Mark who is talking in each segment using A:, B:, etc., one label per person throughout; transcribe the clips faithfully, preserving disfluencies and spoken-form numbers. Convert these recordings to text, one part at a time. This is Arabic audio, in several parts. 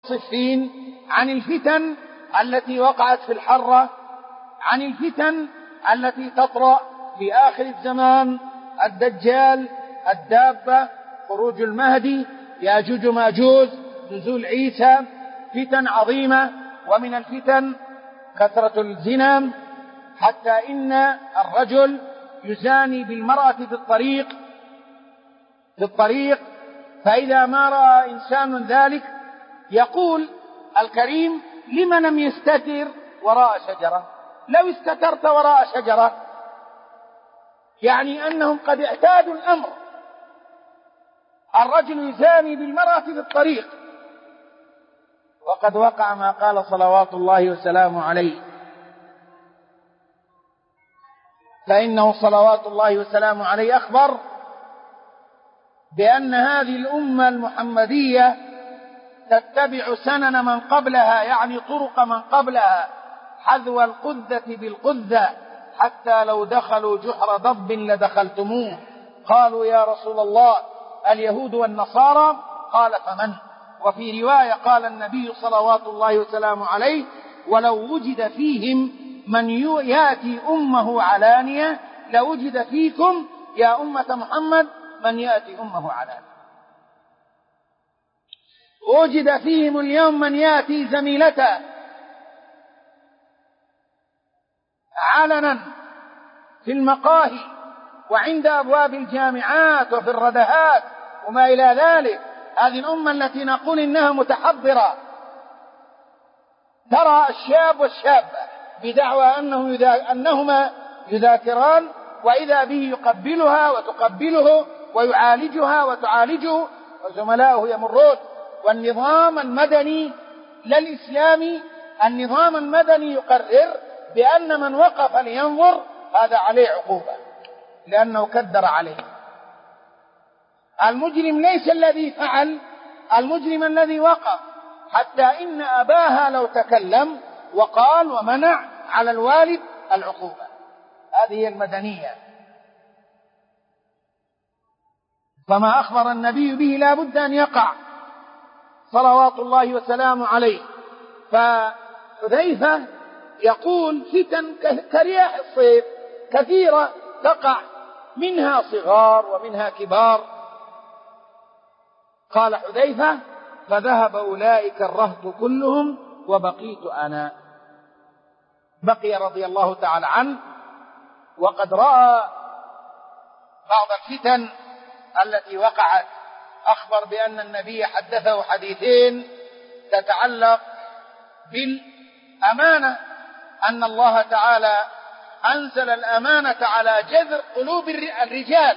A: صفين عن الفتن التي وقعت في الحرة، عن الفتن التي تطرأ في آخر الزمان، الدجال، الدابة، خروج المهدي، ياجوج ماجوج، نزول عيسى، فتن عظيمة. ومن الفتن كثرة الزنا، حتى إن الرجل يزاني بالمرأة في الطريق في الطريق فإذا ما رأى إنسان ذلك يقول الكريم: لم لم يستتر وراء شجرة؟ لو استترت وراء شجرة، يعني أنهم قد اعتادوا الأمر. الرجل يزاني بالمرأة في الطريق، وقد وقع ما قال صلوات الله وسلامه عليه، فإنه صلوات الله وسلامه عليه أخبر بأن هذه الأمة المحمدية تتبع سنن من قبلها، يعني طرق من قبلها، حذو القذة بالقذة، حتى لو دخلوا جحر ضب لدخلتموه. قالوا: يا رسول الله، اليهود والنصارى؟ قال: فمن؟ وفي رواية قال النبي صلوات الله وسلامه عليه: ولو وجد فيهم من يأتي أمه علانية لوجد فيكم يا أمة محمد من يأتي أمه علانية. وجد فيهم اليوم من يأتي زميلته علنا في المقاهي وعند أبواب الجامعات وفي الردهات وما إلى ذلك. هذه الأمة التي نقول إنها متحضرة، ترى الشاب والشابة بدعوى أنه يذا... أنهما يذاكران، وإذا به يقبلها وتقبله ويعالجها وتعالجه، وزملاؤه يمرون. والنظام المدني لا الإسلامي، النظام المدني يقرر بأن من وقف لينظر هذا عليه عقوبة لأنه كدر عليه. المجرم ليس الذي فعل، المجرم الذي وقف، حتى إن أباها لو تكلم وقال ومنع على الوالد العقوبة. هذه هي المدنية. فما أخبر النبي به لا بد أن يقع صلوات الله وسلامه عليه. فحذيفة يقول: فتن كرياح الصيف كثيرة تقع، منها صغار ومنها كبار. قال حذيفة: فذهب أولئك الرهط كلهم وبقيت أنا. بقي رضي الله تعالى عنه، وقد رأى بعض الفتن التي وقعت. أخبر بأن النبي حدثه حديثين تتعلق بالأمانة، أن الله تعالى أنزل الأمانة على جذر قلوب الرجال،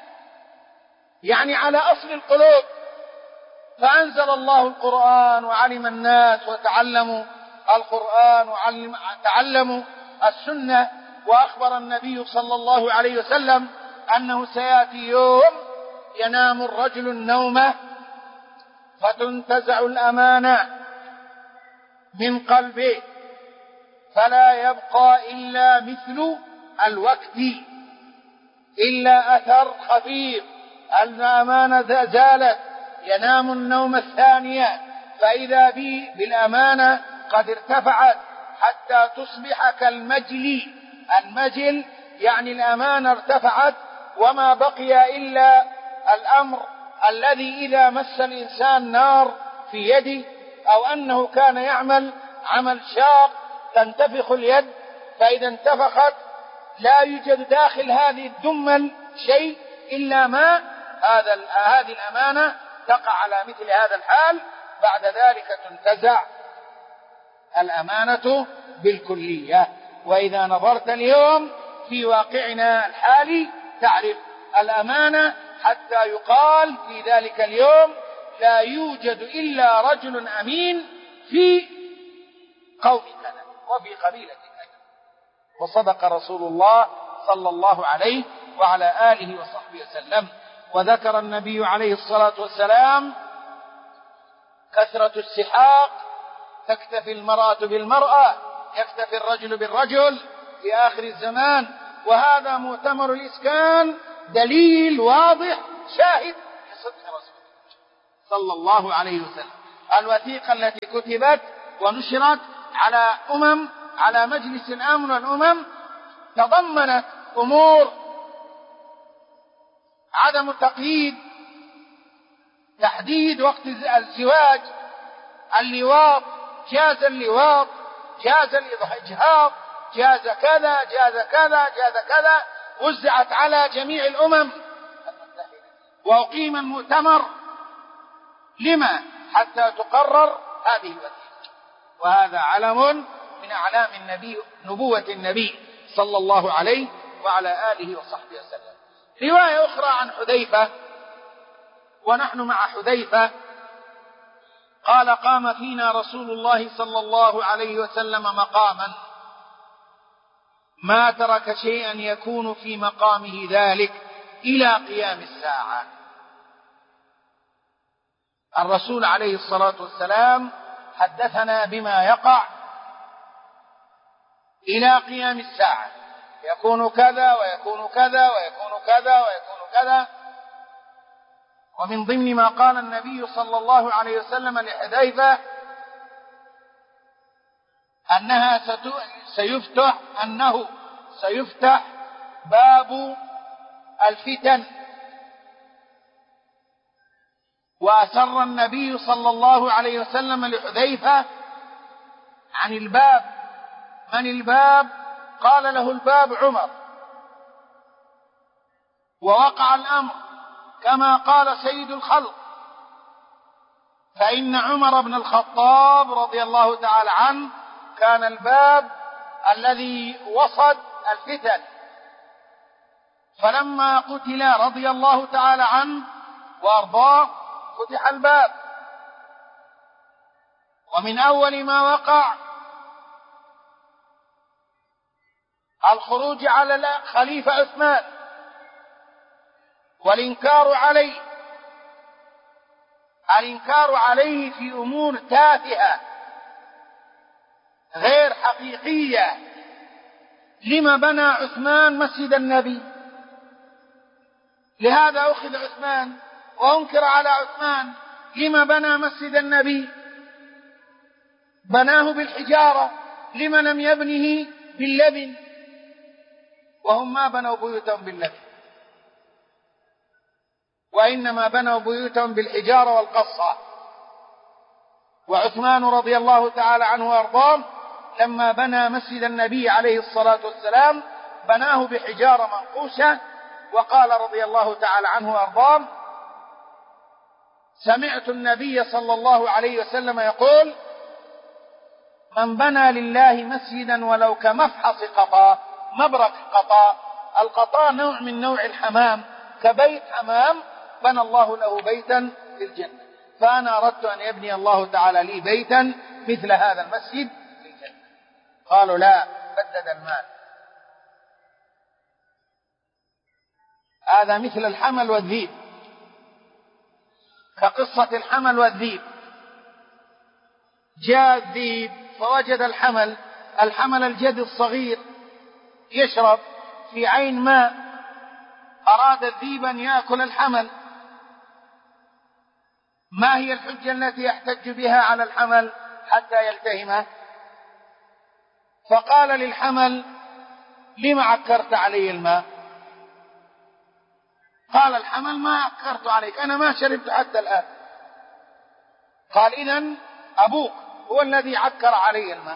A: يعني على أصل القلوب. فأنزل الله القرآن وعلم الناس وتعلموا القرآن وتعلموا السنة. وأخبر النبي صلى الله عليه وسلم أنه سيأتي يوم ينام الرجل النوم فتنتزع الأمانة من قلبه فلا يبقى إلا مثل الوقت، إلا أثر خفيف. الأمانة زالت، ينام النوم الثانية فإذا بي بالأمانة قد ارتفعت حتى تصبح كالمجل. المجل يعني الأمانة ارتفعت، وما بقي إلا الأمر الذي إذا مس الإنسان نار في يده، أو أنه كان يعمل عمل شاق تنتفخ اليد، فإذا انتفخت لا يوجد داخل هذه الدمل شيء إلا ماء. هذا هذه الأمانة تقع على مثل هذا الحال، بعد ذلك تنتزع الأمانة بالكلية. وإذا نظرت اليوم في واقعنا الحالي تعرف الأمانة، حتى يقال في ذلك اليوم: لا يوجد إلا رجل أمين في قوم كذا وفي قبيلة كذا. وصدق رسول الله صلى الله عليه وعلى آله وصحبه وسلم. وذكر النبي عليه الصلاة والسلام: كثرة السحاق، تكتفي المرأة بالمرأة، يكتفي الرجل بالرجل في آخر الزمان. وهذا مؤتمر الإسكان دليل واضح شاهد لصدق رسول الله صلى الله عليه وسلم. الوثيقة التي كتبت ونشرت على أمم على مجلس الأمن والأمم تضمنت أمور عدم التقييد، تحديد وقت الزواج، اللواط، جاز اللواط، جاز الإجهاض، جاز كذا جاز كذا جاز كذا، وزعت على جميع الأمم وأقيم المؤتمر. لما؟ حتى تقرر هذه الوثيقة. وهذا علم من أعلام النبي نبوة النبي صلى الله عليه وعلى آله وصحبه وسلم. رواية أخرى عن حذيفة، ونحن مع حذيفة، قال: قام فينا رسول الله صلى الله عليه وسلم مقاما ما ترك شيئا يكون في مقامه ذلك إلى قيام الساعة. الرسول عليه الصلاة والسلام حدثنا بما يقع إلى قيام الساعة، يكون كذا ويكون كذا ويكون كذا ويكون كذا. ومن ضمن ما قال النبي صلى الله عليه وسلم لحذيفة أنها سيفتح أنه سيفتح باب الفتن. وأسر النبي صلى الله عليه وسلم لحذيفة عن الباب: من الباب؟ قال له: الباب عمر. ووقع الأمر كما قال سيد الخلق، فإن عمر بن الخطاب رضي الله تعالى عنه كان الباب الذي وصد الفتن. فلما قتل رضي الله تعالى عنه وأرضاه فتح الباب. ومن أول ما وقع الخروج على الخليفة عثمان والإنكار عليه، الإنكار عليه في أمور تافهة غير حقيقية. لما بنى عثمان مسجد النبي؟ لهذا أخذ عثمان وأنكر على عثمان. لما بنى مسجد النبي؟ بناه بالحجارة، لما لم يبنه باللبن؟ وهم ما بنوا بيوتهم باللبن، وإنما بنوا بيوتهم بالحجارة والقصة. وعثمان رضي الله تعالى عنه وأرضاه لما بنى مسجد النبي عليه الصلاة والسلام بناه بحجارة منقوشة. وقال رضي الله تعالى عنه وأرضاه: سمعت النبي صلى الله عليه وسلم يقول: من بنى لله مسجدا ولو كمفحص قطا، مبرك قطا، القطا نوع من نوع الحمام، كبيت حمام، بنى الله له بيتا في الجنة. فأنا أردت أن يبني الله تعالى لي بيتا مثل هذا المسجد في الجنة. قالوا: لا، بدد المال. هذا مثل الحمل والذيب، كقصة الحمل والذيب. جاء الذيب فوجد الحمل، الحمل الجد الصغير يشرب في عين ماء، أراد الذيب أن يأكل الحمل. ما هي الحجة التي يحتج بها على الحمل حتى يلتهمه؟ فقال للحمل: لم عكرت علي الماء؟ قال الحمل: ما عكرت عليك، أنا ما شربت حتى الآن. قال: إذن أبوك هو الذي عكر علي الماء.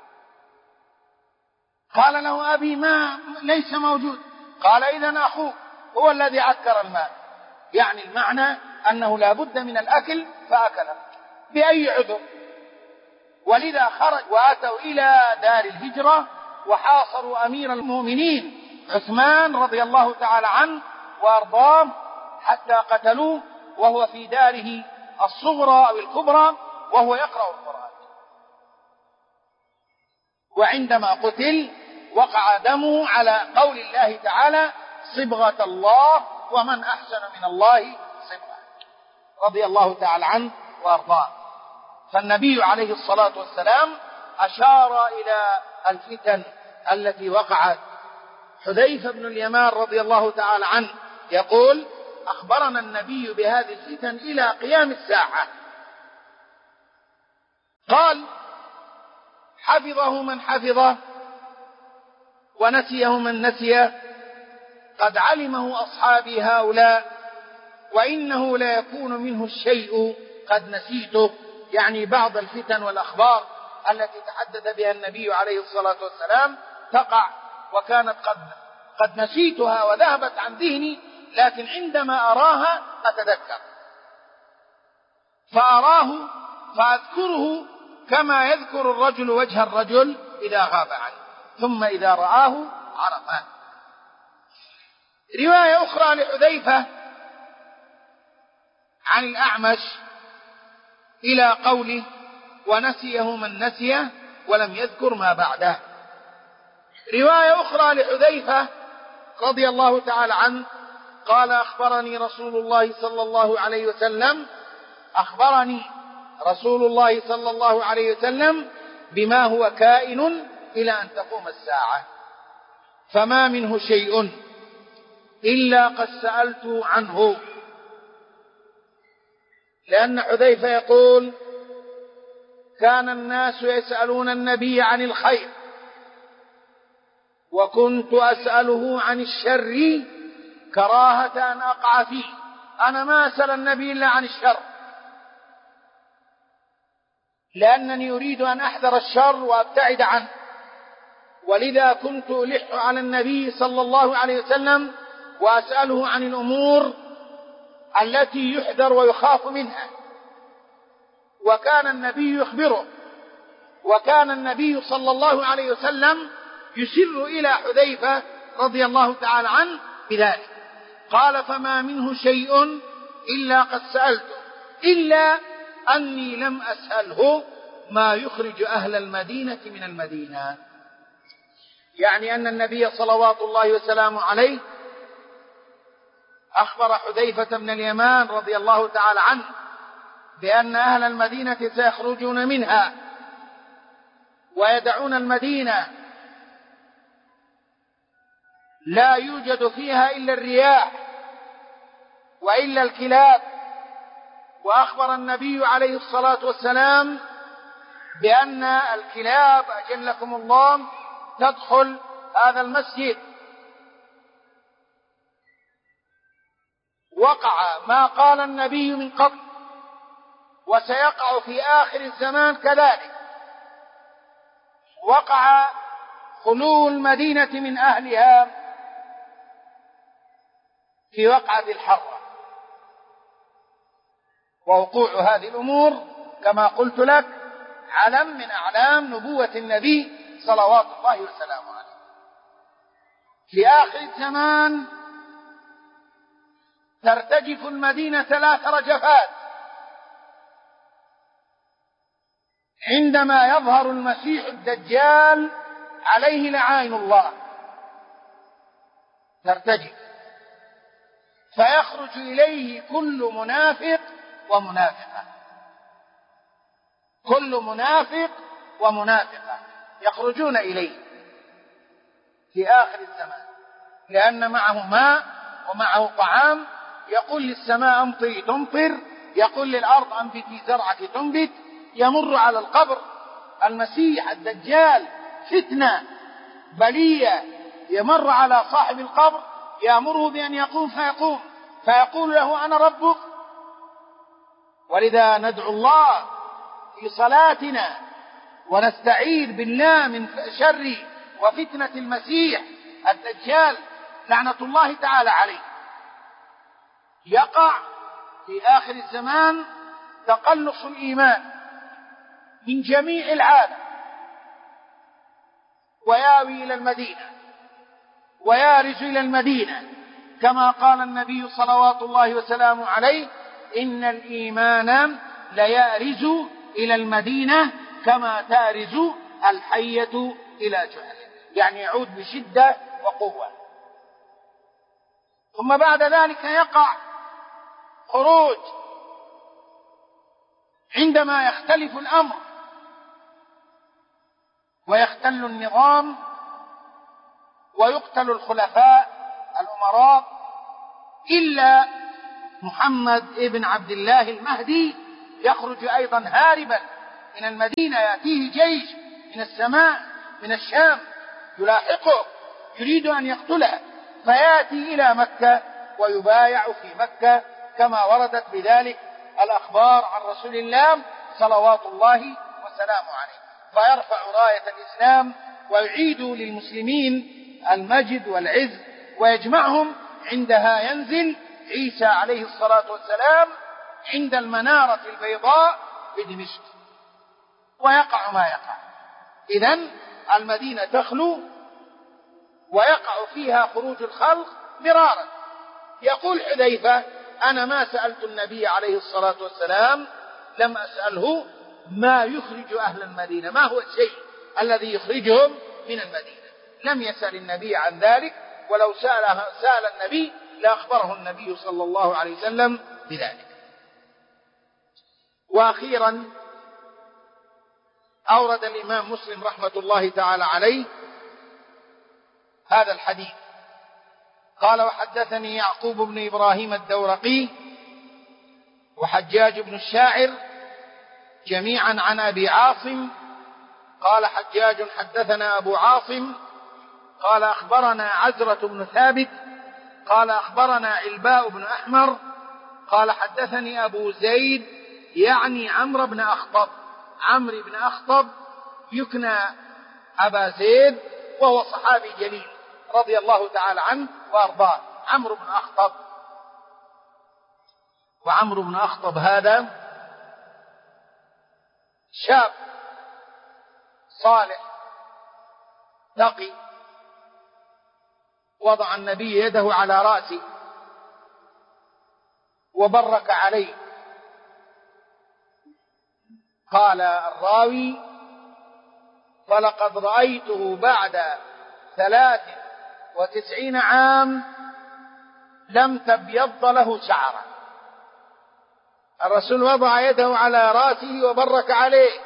A: قال له: أبي ما ليس موجود. قال: إذن أخوك هو الذي عكر الماء. يعني المعنى أنه لا بد من الأكل فأكله بأي عذر. ولذا خرج وأتوا إلى دار الهجرة وحاصروا أمير المؤمنين عثمان رضي الله تعالى عنه وأرضاه حتى قتلوه وهو في داره الصغرى أو الكبرى وهو يقرأ القرآن. وعندما قتل وقع دمه على قول الله تعالى: صبغة الله ومن أحسن من الله صبغة، رضي الله تعالى عنه وأرضاه. فالنبي عليه الصلاة والسلام أشار إلى الفتن التي وقعت. حذيفة بن اليمان رضي الله تعالى عنه يقول: أخبرنا النبي بهذه الفتن إلى قيام الساعة. قال حفظه من حفظه ونسيه من نسيه، قد علمه أصحابي هؤلاء، وإنه لا يكون منه الشيء قد نسيته، يعني بعض الفتن والأخبار التي تحدث بها النبي عليه الصلاة والسلام تقع وكانت قد, قد نسيتها وذهبت عن ذهني، لكن عندما أراها أتذكر، فأراه فأذكره كما يذكر الرجل وجه الرجل إذا غاب عنه، ثم إذا رآه عرفه. رواية أخرى لحذيفة عن الأعمش إلى قوله ونسيه من نسيه ولم يذكر ما بعده. رواية أخرى لحذيفة رضي الله تعالى عنه قال أخبرني رسول الله صلى الله عليه وسلم أخبرني رسول الله صلى الله عليه وسلم بما هو كائن إلى أن تقوم الساعة، فما منه شيء إلا قد سألت عنه. لأن حذيفة يقول كان الناس يسألون النبي عن الخير وكنت أسأله عن الشر كراهة أن أقع فيه، أنا ما أسأل النبي إلا عن الشر، لأنني أريد أن أحذر الشر وأبتعد عنه، ولذا كنت ألح على النبي صلى الله عليه وسلم وأسأله عن الأمور التي يحذر ويخاف منها. وكان النبي يخبره، وكان النبي صلى الله عليه وسلم يسر إلى حذيفة رضي الله تعالى عنه بذلك. قال فما منه شيء إلا قد سألته، إلا أني لم أسأله ما يخرج أهل المدينة من المدينة، يعني أن النبي صلوات الله وسلامه عليه أخبر حذيفة بن اليمان رضي الله تعالى عنه بأن أهل المدينة سيخرجون منها ويدعون المدينة لا يوجد فيها إلا الرياح وإلا الكلاب. وأخبر النبي عليه الصلاة والسلام بأن الكلاب أجلكم الله تدخل هذا المسجد. وقع ما قال النبي من قبل وسيقع في آخر الزمان كذلك، وقع خلو المدينة من أهلها في وقعة الحرة. ووقوع هذه الأمور كما قلت لك علم من أعلام نبوة النبي صلوات الله وسلامه عليه. في آخر الزمان ترتجف المدينة ثلاث رجفات عندما يظهر المسيح الدجال عليه لعائن الله، ترتجف فيخرج إليه كل منافق ومنافقة، كل منافق ومنافقة يخرجون إليه في آخر الزمان، لأن معه ماء ومعه طعام، يقول للسماء أمطري تمطر، يقول للأرض أنبتي زرعك تنبت، يمر على القبر المسيح الدجال فتنة بلية، يمر على صاحب القبر يأمره بأن يقوم فيقوم، فيقول له أنا ربك. ولذا ندعو الله في صلاتنا ونستعيذ بالله من شر وفتنة المسيح الدجال لعنة الله تعالى عليه. يقع في آخر الزمان تقلص الإيمان من جميع العالم وياوي إلى المدينة ويارج إلى المدينة، كما قال النبي صلوات الله وسلامه عليه إن الإيمان ليارج إلى المدينة كما تارج الحية إلى جحر، يعني يعود بشدة وقوة. ثم بعد ذلك يقع خروج عندما يختلف الأمر ويختل النظام ويقتل الخلفاء الأمراء، إلا محمد ابن عبد الله المهدي يخرج أيضا هاربا من المدينة يأتيه جيش من السماء من الشام يلاحقه يريد أن يقتله، فيأتي إلى مكة ويبايع في مكة كما وردت بذلك الأخبار عن رسول الله صلوات الله وسلامه عليه، فيرفع راية الإسلام ويعيد للمسلمين المجد والعز ويجمعهم. عندها ينزل عيسى عليه الصلاة والسلام عند المنارة البيضاء بدمشق ويقع ما يقع. إذن المدينة تخلو ويقع فيها خروج الخلق مرارا. يقول حذيفة: أنا ما سألت النبي عليه الصلاة والسلام، لم أسأله ما يخرج أهل المدينة، ما هو الشيء الذي يخرجهم من المدينة، لم يسأل النبي عن ذلك، ولو سأل, سأل النبي لأخبره النبي صلى الله عليه وسلم بذلك. وأخيرا أورد الإمام مسلم رحمة الله تعالى عليه هذا الحديث، قال: وحدثني يعقوب بن إبراهيم الدورقي وحجاج بن الشاعر جميعا عن أبي عاصم قال حجاج: حدثنا أبو عاصم قال أخبرنا عزرة بن ثابت قال أخبرنا علباء بن أحمر قال حدثني أبو زيد يعني عمرو بن أخطب. عمرو بن أخطب يكنى أبا زيد وهو صحابي جليل رضي الله تعالى عنه وأرضاه، عمرو بن أخطب. وعمرو بن أخطب هذا شاب صالح تقي، وضع النبي يده على رأسه وبرك عليه. قال الراوي: فلقد رأيته بعد ثلاث وتسعين عام لم تبيض له شعرا. الرسول وضع يده على رأسه وبرك عليه،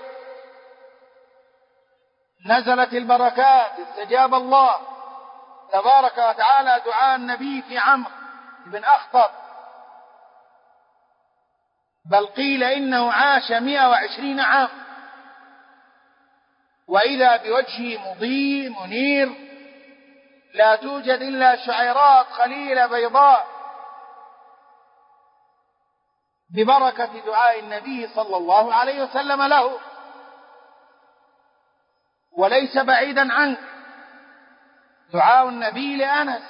A: نزلت البركات، استجاب الله تبارك وتعالى دعاء النبي في عمرو بن أخطب، بل قيل إنه عاش مئة وعشرين عام، وإذا بوجهه مضيء منير لا توجد إلا شعيرات قليلة بيضاء ببركة دعاء النبي صلى الله عليه وسلم له. وليس بعيدا عنك دعاء النبي لأنس،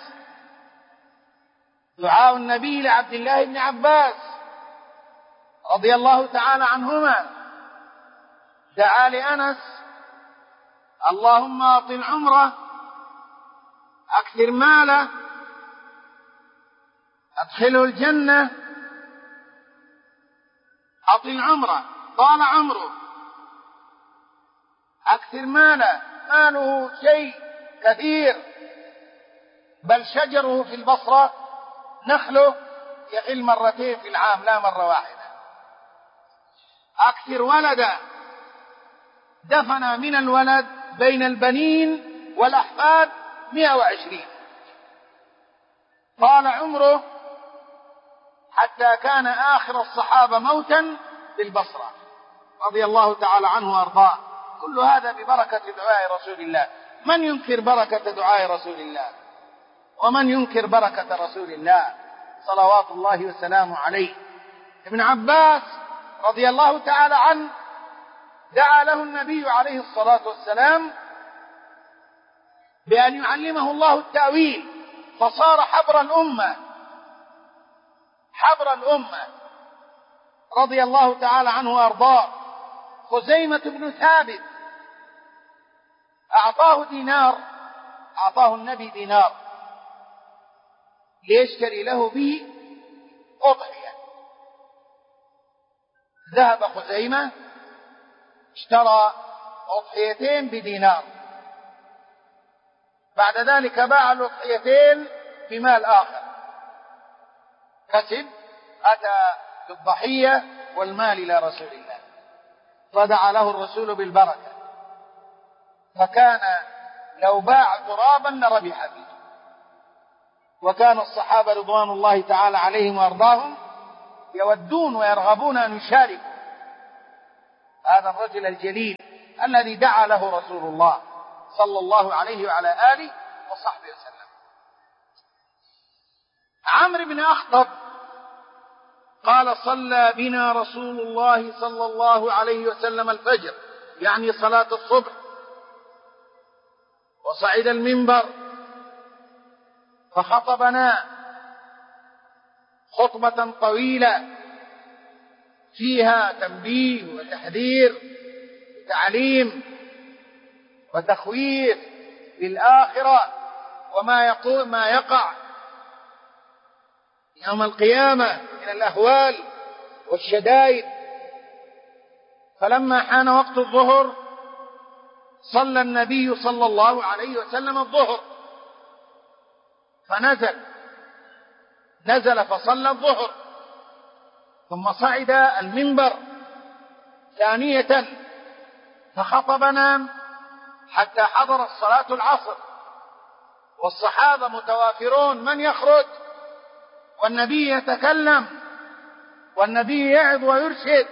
A: دعاء النبي لعبد الله بن عباس رضي الله تعالى عنهما، دعا لأنس: اللهم أطل عمره، أكثر ماله، أدخله الجنة. أطل عمره، طال عمره، أكثر ماله، ماله شيء كثير، بل شجره في البصرة نخله يحل مرتين في العام لا مرة واحدة. أكثر ولدا، دفن من الولد بين البنين والأحفاد مئة وعشرين. طال عمره حتى كان آخر الصحابة موتا بالبصرة رضي الله تعالى عنه وأرضاه. كل هذا ببركة دعاء رسول الله. من ينكر بركة دعاء رسول الله؟ ومن ينكر بركة رسول الله صلوات الله وسلامه عليه؟ ابن عباس رضي الله تعالى عنه دعا له النبي عليه الصلاة والسلام بأن يعلمه الله التأويل، فصار حبر الأمة، حبر الأمة رضي الله تعالى عنه وأرضاه. خزيمة بن ثابت أعطاه دينار، أعطاه النبي دينار ليشتري له به أضحية. ذهب خزيمة اشترى أضحيتين بدينار، بعد ذلك باع الأضحيتين بمال آخر، كسب، أتى بالضحية والمال إلى رسول الله، فدعا له الرسول بالبركة، فكان لو باع ترابا لربح فيه. وكان الصحابة رضوان الله تعالى عليهم وأرضاهم يودون ويرغبون أن يشاركوا هذا الرجل الجليل الذي دعا له رسول الله صلى الله عليه وعلى آله وصحبه وسلم. عمرو بن أخطب قال: صلى بنا رسول الله صلى الله عليه وسلم الفجر، يعني صلاة الصبح، وصعد المنبر فخطبنا خطبة طويلة فيها تنبيه وتحذير وتعليم وتخويف للآخرة وما يقول ما يقع يوم القيامة من الأهوال والشدائد. فلما حان وقت الظهر صلى النبي صلى الله عليه وسلم الظهر، فنزل نزل فصلى الظهر، ثم صعد المنبر ثانية فخطبنا حتى حضر الصلاة العصر، والصحابة متوافرون من يخرج، والنبي يتكلم والنبي يعظ ويرشد،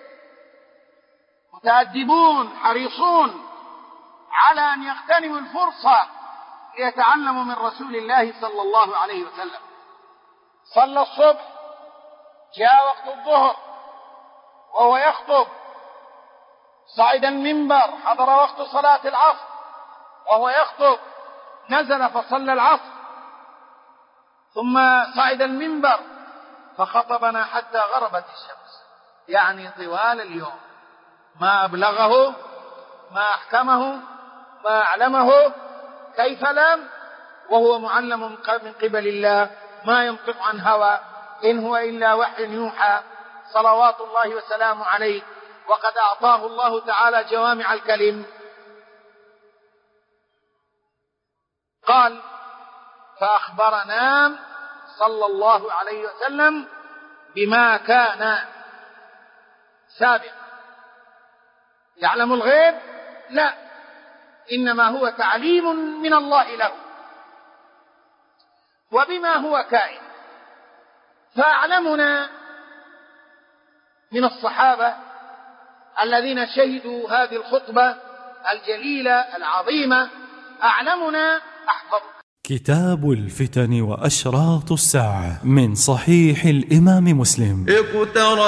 A: متأدبون حريصون على أن يغتنموا الفرصة ليتعلموا من رسول الله صلى الله عليه وسلم. صلى الصبح، جاء وقت الظهر وهو يخطب، صعد المنبر، حضر وقت صلاة العصر وهو يخطب، نزل فصلى العصر، ثم صعد المنبر فخطبنا حتى غربت الشمس، يعني طوال اليوم. ما أبلغه، ما أحكمه، ما أعلمه، كيف لم، وهو معلم من قبل الله، ما ينطق عن هوى، إن هو إلا وحي يوحى، صلوات الله وسلامه عليه. وقد أعطاه الله تعالى جوامع الكلم. قال: فأخبرنا صلى الله عليه وسلم بما كان سابق. يعلم الغيب؟ لا، إنما هو تعليم من الله له، وبما هو كائن. فأعلمنا من الصحابة الذين شهدوا هذه الخطبة الجليلة العظيمة، أعلمنا أحفظ.
B: كتاب الفتن وأشراط الساعة من صحيح الإمام مسلم. اقترب